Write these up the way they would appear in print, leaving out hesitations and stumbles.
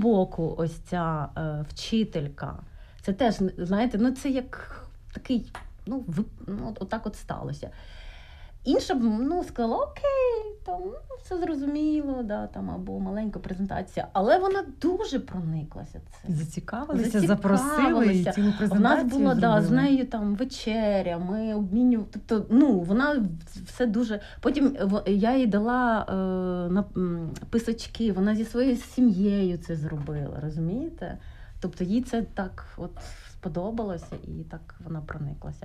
боку, ось ця вчителька, це теж, знаєте, ну це як такий, отак от сталося. Інша б, сказала, окей, там, все зрозуміло, да, там, або маленька презентація. Але вона дуже прониклася цим. Зацікавилися, запросили і цілу презентацію в нас була, зробили. з нею там вечеря, ми обмінювали, тобто, вона все дуже... Потім я їй дала писачки, вона зі своєю сім'єю це зробила, розумієте? Тобто їй це так от сподобалося і так вона прониклася.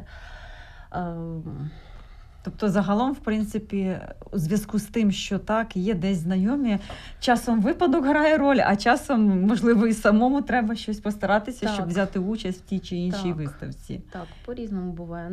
Тобто загалом, в принципі, у зв'язку з тим, що так, є десь знайомі, часом випадок грає роль, а часом, можливо, і самому треба щось постаратися, так. щоб взяти участь в тій чи іншій виставці. Так, по-різному буває.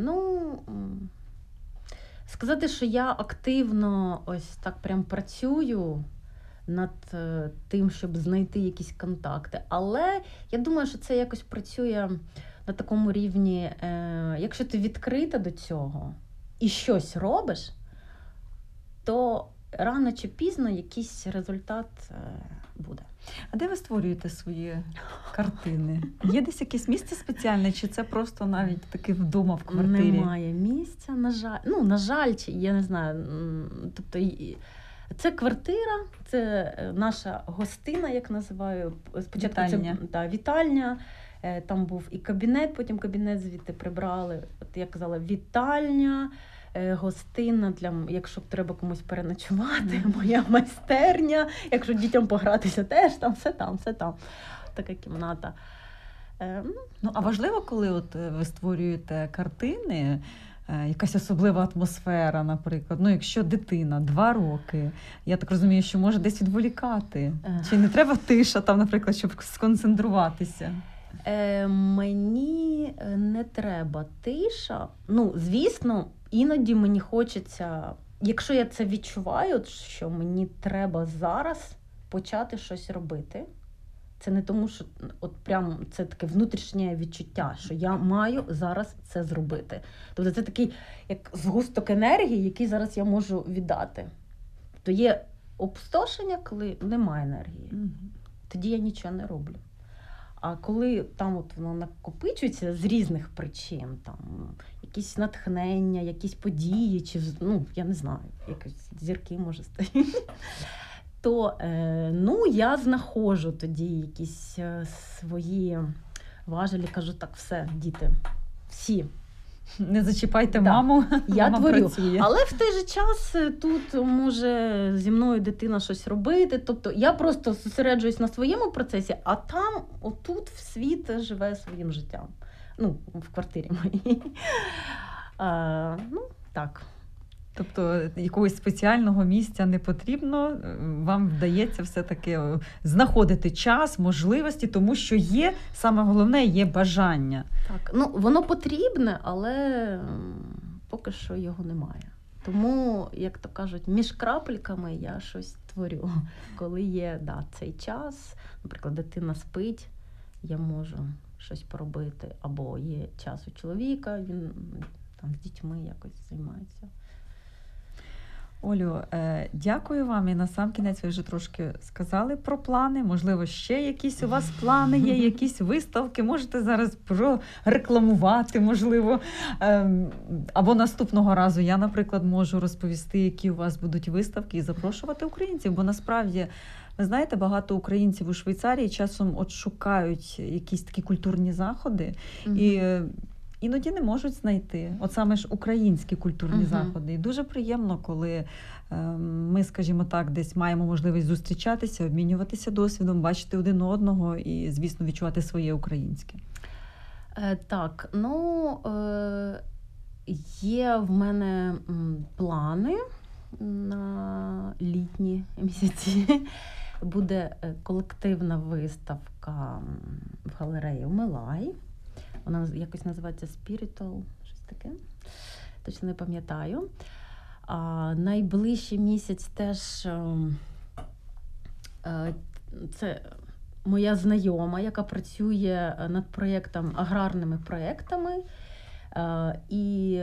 Сказати, що я активно ось так прям працюю над тим, щоб знайти якісь контакти. Але я думаю, що це якось працює на такому рівні, якщо ти відкрита до цього, і щось робиш, то рано чи пізно якийсь результат буде. А де ви створюєте свої картини? Є десь якесь місце спеціальне, чи це просто навіть таки вдома в квартирі? Немає місця, на жаль. На жаль, чи я не знаю. Тобто це квартира, це наша гостина, як називаю. Спочатку вітальня. Це вітальня. Там був і кабінет, потім кабінет звідти прибрали. От я казала, вітальня, гостина, якщо треба комусь переночувати, моя майстерня, якщо дітям погратися, теж там, все там. Така кімната. А важливо, коли от ви створюєте картини, якась особлива атмосфера, наприклад. Якщо дитина 2 роки, я так розумію, що може десь відволікати. Чи не треба тиша там, наприклад, щоб сконцентруватися? Мені не треба тиша. Звісно, іноді мені хочеться, якщо я це відчуваю, що мені треба зараз почати щось робити. Це не тому, що от прям це таке внутрішнє відчуття, що я маю зараз це зробити. Тобто це такий як згусток енергії, який зараз я можу віддати. Тобто є опустошення, коли немає енергії. Тоді я нічого не роблю. А коли там от воно накопичується з різних причин, там якісь натхнення, якісь події, чи я не знаю, якісь зірки може стоїть, то я знаходжу тоді якісь свої важелі, кажу, так, все, діти, всі. Не зачіпайте маму, я мама творю. Працює. Але в той же час тут може зі мною дитина щось робити. Тобто я просто зосереджуюсь на своєму процесі, а там, отут, в світ живе своїм життям. В квартирі моїй. Так. Тобто якогось спеціального місця не потрібно, вам вдається все-таки знаходити час, можливості, тому що є, саме головне, є бажання. Так, воно потрібне, але поки що його немає. Тому, як то кажуть, між крапельками я щось творю. Коли є цей час, наприклад, дитина спить, я можу щось поробити, або є час у чоловіка, він там з дітьми якось займається. Олю, дякую вам. І насамкінець ви вже трошки сказали про плани. Можливо, ще якісь у вас плани є, якісь виставки. Можете зараз прорекламувати, можливо. Або наступного разу я, наприклад, можу розповісти, які у вас будуть виставки і запрошувати українців. Бо насправді, ви знаєте, багато українців у Швейцарії часом от шукають якісь такі культурні заходи. І іноді не можуть знайти. От саме ж українські культурні заходи. І дуже приємно, коли ми, скажімо так, десь маємо можливість зустрічатися, обмінюватися досвідом, бачити один одного і, звісно, відчувати своє українське. Так, є в мене плани на літні місяці. Буде колективна виставка в галереї Милай. Вона якось називається Spiritual, щось таке. Точно не пам'ятаю. Найближчий місяць теж це моя знайома, яка працює над аграрними проєктами. І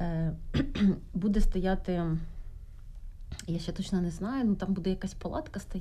буде стояти, я ще точно не знаю, там буде якась палатка стояти.